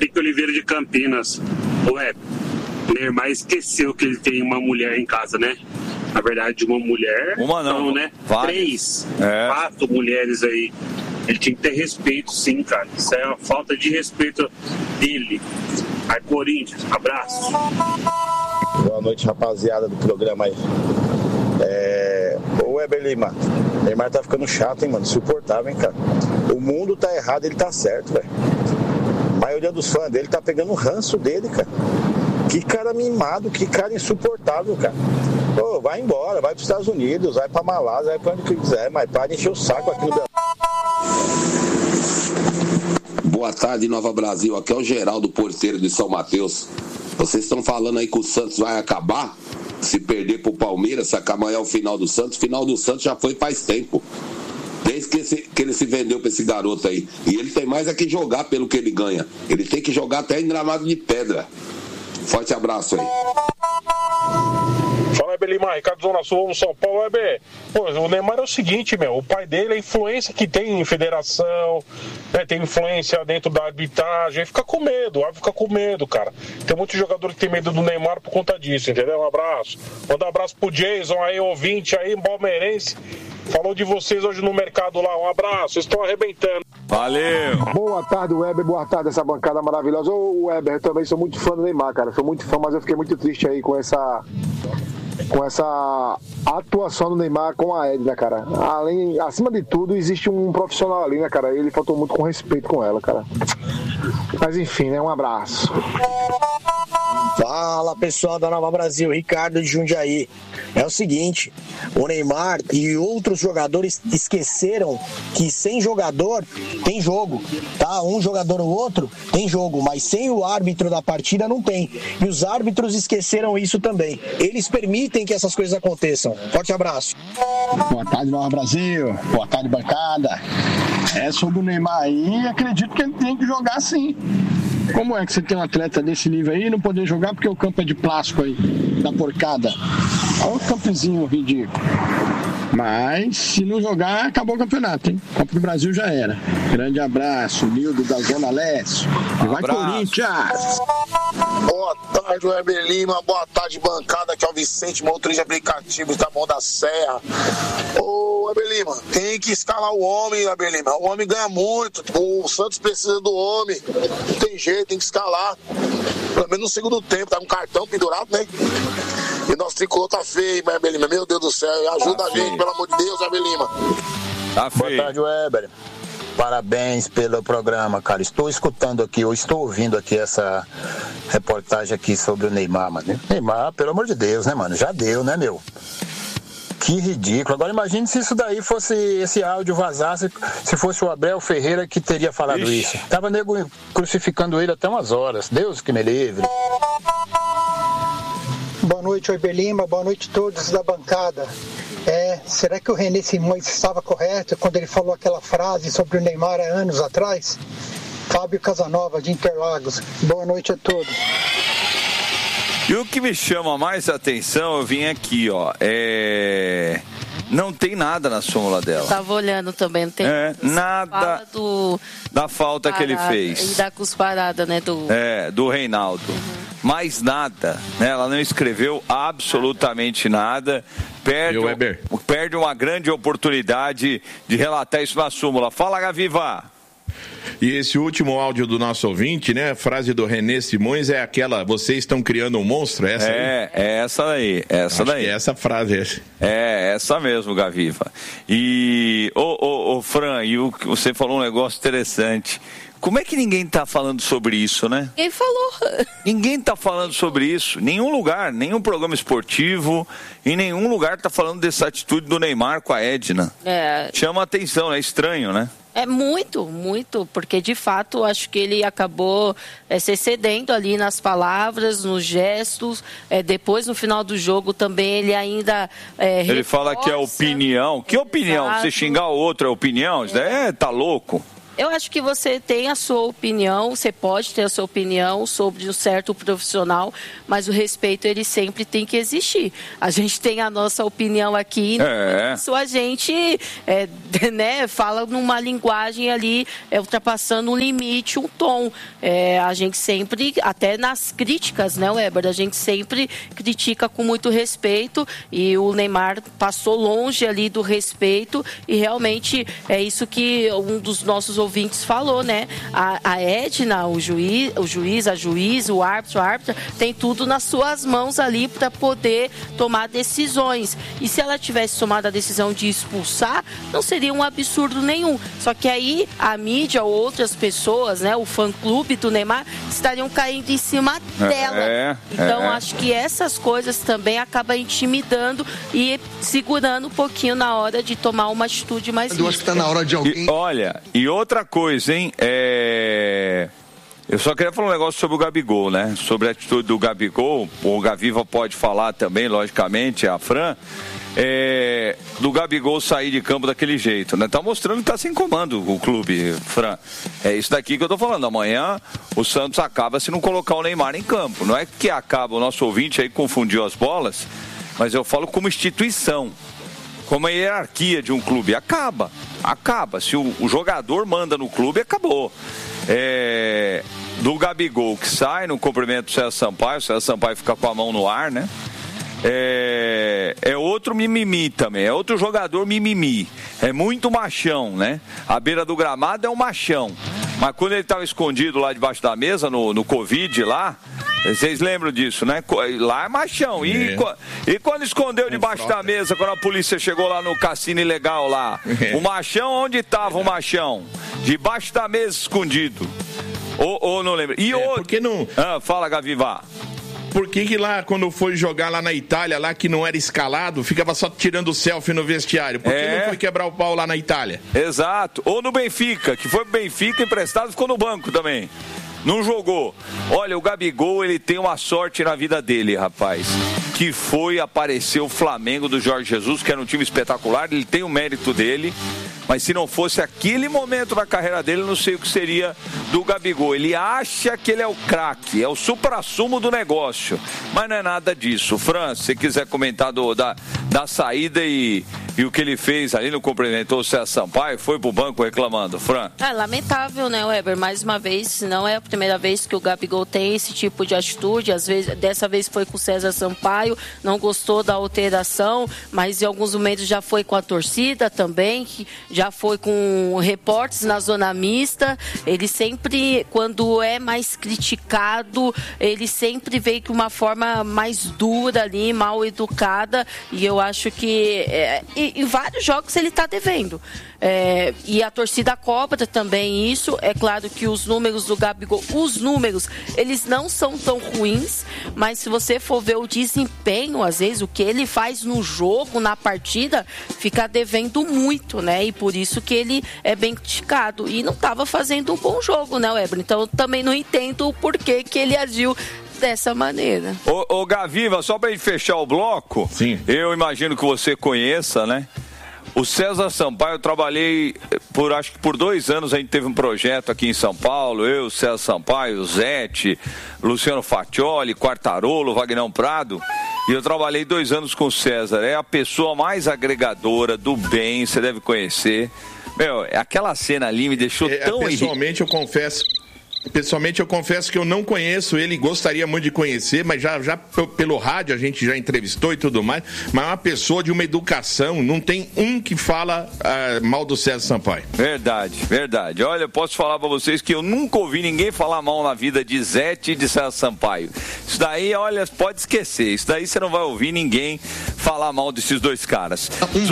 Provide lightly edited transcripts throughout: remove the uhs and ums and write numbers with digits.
Patrick Oliveira de Campinas. Ué, o Neymar esqueceu que ele tem uma mulher em casa, né? Na verdade, uma mulher... Uma não, né? Várias. 4 mulheres aí. Ele tinha que ter respeito, sim, cara. Isso é uma falta de respeito dele. Aí, Corinthians, abraço. Boa noite, rapaziada do programa aí. Ô, Weber Lima, o Neymar tá ficando chato, hein, mano? Insuportável, hein, cara? O mundo tá errado, ele tá certo, velho. A maioria dos fãs dele tá pegando o ranço dele, cara. Que cara mimado, que cara insuportável, cara. Pô, vai embora, vai pros Estados Unidos, vai pra Malásia, vai pra onde quiser, mas para de encher o saco aqui no Brasil. Boa tarde, Nova Brasil. Aqui é o Geraldo Porteiro de São Mateus. Vocês estão falando aí que o Santos vai acabar? Se perder pro Palmeiras, se amanhã é o final do Santos já foi faz tempo. Desde que ele se vendeu pra esse garoto aí. E ele tem mais é que jogar pelo que ele ganha. Ele tem que jogar até em gramado de pedra. Forte abraço aí. Fala, Weber Lima, Ricardo Zona Sul, no São Paulo. Weber, pô, o Neymar é o seguinte, meu, o pai dele, a influência que tem em federação, né, tem influência dentro da arbitragem, fica com medo, cara. Tem muito jogador que tem medo do Neymar por conta disso, entendeu? Um abraço. Manda um abraço pro Jason aí, ouvinte aí, palmeirense. Falou de vocês hoje no mercado lá, um abraço, vocês estão arrebentando. Valeu! Boa tarde, Weber, boa tarde, essa bancada maravilhosa. Ô, Weber, eu também sou muito fã do Neymar, cara, sou muito fã, mas eu fiquei muito triste aí com essa atuação do Neymar com a Edna, cara. Acima de tudo, existe um profissional ali, né, cara? Ele faltou muito com respeito com ela, cara. Mas enfim, né? Um abraço. Fala, pessoal da Nova Brasil, Ricardo de Jundiaí. É o seguinte, o Neymar e outros jogadores esqueceram que sem jogador tem jogo, tá? Um jogador ou outro tem jogo, mas sem o árbitro da partida não tem. E os árbitros esqueceram isso também. Eles permitem que essas coisas aconteçam. Forte abraço. Boa tarde, Nova Brasil. Boa tarde, bancada. Sobre o Neymar aí, acredito que ele tem que jogar sim. Como é que você tem um atleta desse nível aí e não poder jogar porque o campo é de plástico aí, da porcada? Olha o campezinho ridículo. Mas, se não jogar, acabou o campeonato, hein? Copa do Brasil já era. Grande abraço, Nildo da Zona Leste. Vai, Corinthians! Boa tarde, Weber Lima. Boa tarde, bancada. Aqui é o Vicente, motorista de aplicativo da Mão da Serra. Ô, Weber Lima, tem que escalar o homem, Weber Lima. O homem ganha muito. O Santos precisa do homem. Não tem jeito, tem que escalar. Pelo menos no segundo tempo. Tá com cartão pendurado, né? E nosso tricolor tá feio, Weber Lima. Meu Deus do céu. Ajuda a gente, pelo amor de Deus, Weber Lima. Tá feio. Boa tarde, Weber. Parabéns pelo programa, cara. Estou escutando aqui, ou estou ouvindo aqui essa reportagem aqui sobre o Neymar, mano. Neymar, pelo amor de Deus, né, mano? Já deu, né, meu? Que ridículo. Agora imagine se isso daí fosse, esse áudio vazasse, se fosse o Abel Ferreira que teria falado isso. Tava nego crucificando ele até umas horas. Deus que me livre. Boa noite, Weber Lima. Boa noite a todos da bancada. Será que o René Simões estava correto quando ele falou aquela frase sobre o Neymar há anos atrás? Fábio Casanova, de Interlagos. Boa noite a todos. E o que me chama mais a atenção, eu vim aqui, ó, não tem nada na súmula dela. Tava olhando também, não tem nada da falta que ele fez. E da cusparada, né? Do Reinaldo. Mais nada, né? Ela não escreveu absolutamente nada. Perde uma grande oportunidade de relatar isso na súmula. Fala, Gaviva! E esse último áudio do nosso ouvinte, né? A frase do René Simões é aquela: vocês estão criando um monstro? Essa aí? É essa daí. Essa daí. É essa frase. É essa mesmo, Gaviva. E, Fran, você falou um negócio interessante. Como é que ninguém está falando sobre isso, né? Quem falou? Ninguém está falando sobre isso. Nenhum lugar, nenhum programa esportivo, em nenhum lugar está falando dessa atitude do Neymar com a Edna. Chama a atenção, é estranho, né? É muito, porque de fato acho que ele acabou se excedendo ali nas palavras, nos gestos. Depois, no final do jogo, também ele ainda ele fala que é opinião. Que opinião? Exato. Você xingar o outro é opinião? Isso daí tá louco. Eu acho que você tem a sua opinião, você pode ter a sua opinião sobre um certo profissional, mas o respeito, ele sempre tem que existir. A gente tem a nossa opinião aqui, isso a gente fala numa linguagem ali, ultrapassando um limite, um tom. A gente sempre, até nas críticas, né, Weber? A gente sempre critica com muito respeito e o Neymar passou longe ali do respeito e realmente é isso que um dos nossos ouvintes falou, né? A Edna, o juiz, o árbitro, tem tudo nas suas mãos ali para poder tomar decisões. E se ela tivesse tomado a decisão de expulsar, não seria um absurdo nenhum. Só que aí a mídia ou outras pessoas, né, o fã-clube do Neymar, estariam caindo em cima dela. Então, acho que essas coisas também acabam intimidando e segurando um pouquinho na hora de tomar uma atitude mais rígida. Eu acho que está na hora de alguém... E outra coisa, hein? Eu só queria falar um negócio sobre o Gabigol, né? Sobre a atitude do Gabigol. O Gaviva pode falar também, logicamente, a Fran. Do Gabigol sair de campo daquele jeito, né? Tá mostrando que tá sem comando o clube, Fran. É isso daqui que eu tô falando. Amanhã o Santos acaba se não colocar o Neymar em campo. Não é que acaba, o nosso ouvinte aí confundiu as bolas, mas eu falo como instituição, como a hierarquia de um clube. Acaba. Se o jogador manda no clube, acabou. Do Gabigol que sai no cumprimento do César Sampaio fica com a mão no ar, né? É outro mimimi também, é outro jogador mimimi, é muito machão, né? À beira do gramado é um machão, mas quando ele estava escondido lá debaixo da mesa no Covid lá, vocês lembram disso, né? Lá é machão. E quando escondeu debaixo da mesa, quando a polícia chegou lá no cassino ilegal lá, o machão, onde estava o machão? Debaixo da mesa, escondido. Ou não lembra? E outro... Por que não... fala, Gavivá. Por que lá, quando foi jogar lá na Itália, lá que não era escalado, ficava só tirando selfie no vestiário? Por que não foi quebrar o pau lá na Itália? Exato. Ou no Benfica, que foi pro Benfica emprestado, ficou no banco também. Não jogou. Olha, o Gabigol, ele tem uma sorte na vida dele, rapaz. Que foi aparecer o Flamengo do Jorge Jesus, que era um time espetacular. Ele tem o mérito dele. Mas se não fosse aquele momento na carreira dele, eu não sei o que seria do Gabigol. Ele acha que ele é o craque, é o supra-sumo do negócio. Mas não é nada disso. Fran, se você quiser comentar da saída e o que ele fez ali, não cumprimentou o César Sampaio, foi pro banco reclamando. Fran? Lamentável, né, Weber? Mais uma vez, não é a primeira vez que o Gabigol tem esse tipo de atitude. Às vezes, dessa vez foi com o César Sampaio, não gostou da alteração, mas em alguns momentos já foi com a torcida também, que já foi com repórteres na zona mista. Ele sempre, quando é mais criticado, ele sempre veio com uma forma mais dura ali, mal educada, e eu acho que em vários jogos ele está devendo. E a torcida cobra também isso. É claro que os números do Gabigol, eles não são tão ruins, mas se você for ver o desempenho, às vezes, o que ele faz no jogo, na partida, fica devendo muito, né? E por isso que ele é bem criticado. E não estava fazendo um bom jogo, né, Weber? Então eu também não entendo o porquê que ele agiu dessa maneira. Ô Gaviva, só pra gente fechar o bloco, sim, eu imagino que você conheça, né? O César Sampaio, eu trabalhei acho que por 2 anos, a gente teve um projeto aqui em São Paulo, eu, César Sampaio, o Zete, Luciano Faccioli, Quartarolo, Vagnão Prado, e eu trabalhei 2 anos com o César. É a pessoa mais agregadora do bem, você deve conhecer. Meu, aquela cena ali me deixou tão... Pessoalmente, eu confesso que eu não conheço ele, gostaria muito de conhecer, mas já pelo rádio a gente já entrevistou e tudo mais, mas é uma pessoa de uma educação, não tem um que fala mal do César Sampaio. Verdade. Olha, eu posso falar pra vocês que eu nunca ouvi ninguém falar mal na vida de Zete e de César Sampaio. Isso daí, olha, pode esquecer, isso daí você não vai ouvir ninguém falar mal desses 2 caras.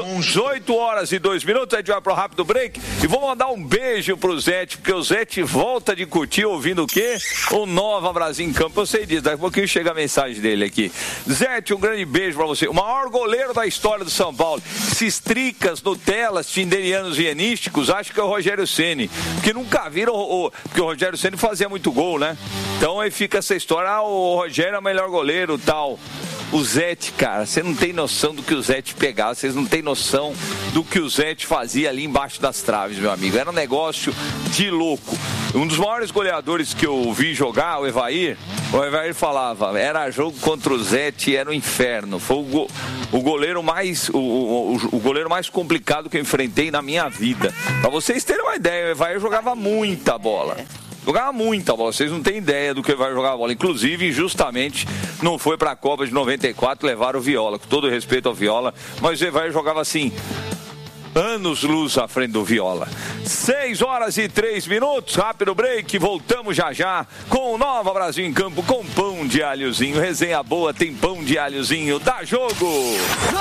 18h02, a gente vai pro rápido break e vou mandar um beijo pro Zete, porque o Zete volta de Cotia ouvindo o quê? O Nova Brasil em Campo. Eu sei disso, daqui a pouquinho chega a mensagem dele aqui. Zete, um grande beijo pra você. O maior goleiro da história do São Paulo. Esses tricas, Nutelas, tinderianos e hienísticos, acho que é o Rogério Ceni, porque nunca viram porque o Rogério Ceni fazia muito gol, né? Então aí fica essa história, o Rogério é o melhor goleiro, tal. O Zete, cara, você não tem noção do que o Zete pegava, vocês não tem noção do que o Zete fazia ali embaixo das traves, meu amigo. Era um negócio de louco. Um dos maiores goleadores que eu vi jogar, o Evair falava, era jogo contra o Zete, era um inferno. Foi o goleiro mais o goleiro mais complicado que eu enfrentei na minha vida. Pra vocês terem uma ideia, o Evair jogava muita bola. Jogava muita bola, vocês não têm ideia do que vai jogar a bola. Inclusive, injustamente, não foi pra Copa de 94 levar o Viola, com todo respeito ao Viola, mas o Evair jogava assim, anos luz à frente do Viola. 6h03, rápido break, voltamos já com o Nova Brasil em Campo, com pão de alhozinho, resenha boa, tem pão de alhozinho, dá jogo!